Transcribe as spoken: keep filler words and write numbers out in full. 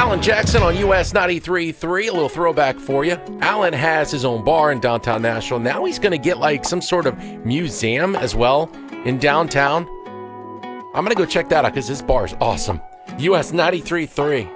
Alan Jackson on U S ninety-three point three, a little throwback for you. Alan has his own bar in downtown Nashville. Now he's going to get like some sort of museum as well in downtown. I'm going to go check that out because this bar is awesome. U S ninety-three point three.